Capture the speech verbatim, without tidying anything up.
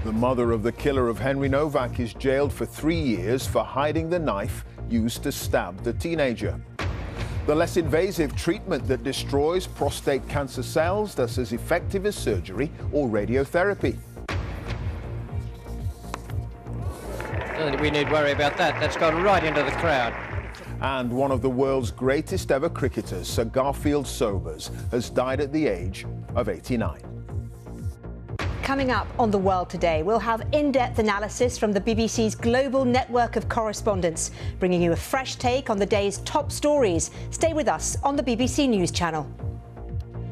The mother of the killer of Henry Novak is jailed for three years for hiding the knife used to stab the teenager. The less invasive treatment that destroys prostate cancer cells that's as effective as surgery or radiotherapy. I don't think we need worry about that. That's gone right into the crowd. And one of the world's greatest ever cricketers, Sir Garfield Sobers, has died at the age of eighty-nine. Coming up on The World Today, we'll have in-depth analysis from the B B C's global network of correspondents, bringing you a fresh take on the day's top stories. Stay with us on the B B C News Channel.